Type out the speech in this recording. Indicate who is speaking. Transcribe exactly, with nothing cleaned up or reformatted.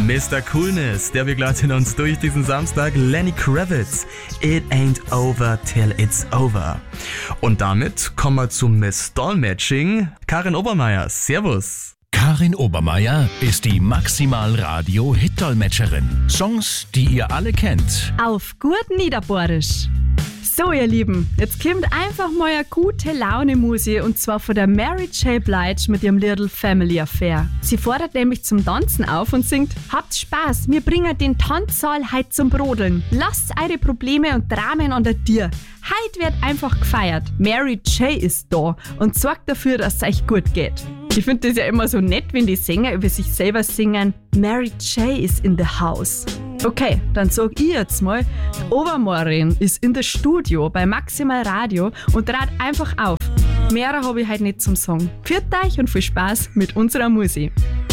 Speaker 1: Mister Coolness, der begleitet uns durch diesen Samstag. Lenny Kravitz, It Ain't Over Till It's Over. Und damit kommen wir zum Miss Dolmetsching. Karin Obermeier, servus.
Speaker 2: Karin Obermeier ist die Maximal-Radio-Hit-Dolmetscherin. Songs, die ihr alle kennt.
Speaker 3: Auf gut Niederbohrisch. So, ihr Lieben, jetzt kommt einfach mal eine gute Laune-Musik und zwar von der Mary J. Blige mit ihrem Little Family Affair. Sie fordert nämlich zum Tanzen auf und singt: Habt Spaß, wir bringen den Tanzsaal heut zum Brodeln. Lasst eure Probleme und Dramen an der Tür. Heut wird einfach gefeiert. Mary J. ist da und sorgt dafür, dass es euch gut geht. Ich finde das ja immer so nett, wenn die Sänger über sich selber singen: Mary J. is in the house. Okay, dann sag ich jetzt mal, die Obermorin ist in der Studio bei Maximal Radio und trat einfach auf. Mehr habe ich heute nicht zum Sagen. Pfiat euch und viel Spaß mit unserer Musik.